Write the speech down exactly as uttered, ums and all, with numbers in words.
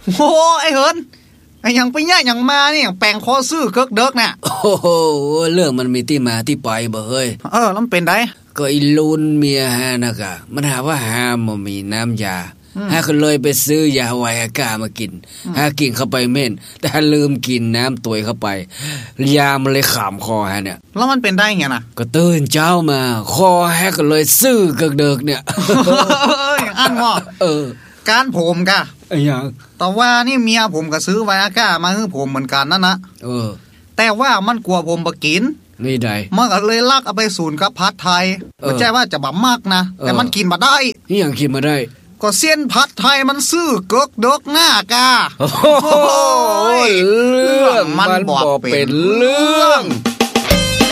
โอ้ไอ้เหินไอ้ยังไปแย่ยังมานี่แปลงคอซื้อเกิกเด็กน่ะโอ้โหเรื่องมันมีที่มาที่ไปบ่เฮ้ยเออแล้วมันเป็นไดก็อีลูนเมียฮะนะกะมันหาว่าหาบ่มีน้ำยาฮะก็เลยไปซื้อยาไวอากามากินฮะกินเข้าไปเม่นแต่ลืมกินน้ำตัวยเข้าไปยามันเลยขามคอฮะเนี่ยแล้วมันเป็นได้ไงน่ะก็ตื่นเช้ามาคอฮะก็เลยซื่อเกิกเดิกเนี่ยอย่างอันงอเออการผมกะไอ้ยังแต่ว่านี่เมียผมก็ซื้อไวอากามาให้ผมเหมือนกันนั่นนะเออแต่ว่ามันกลัวผมบ่กินนี่ได้มันก็เลยลักเอาไปศูนย์กับผัดไทยไม่ใช่ว่าจะบ่มากนะแต่มันกินบ่ได้นี่ยังกินมาได้ก็เส้นผัดไทยมันซื้อเกิกเด็กหน้ากาโอ้โหเรื่องมันบ่เป็นเรื่อง